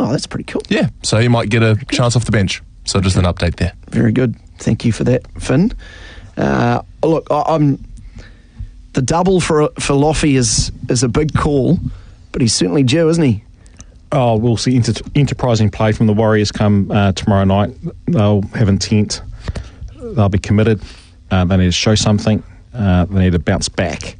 Oh, that's pretty cool. Yeah, so he might get a chance off the bench. So just an update there. Very good. Thank you for that, Finn. Look, I'm the double for Loffy is a big call, but he's certainly due, isn't he? Oh, we'll see enterprising play from the Warriors come tomorrow night. They'll have intent. They'll be committed. They need to show something. They need to bounce back.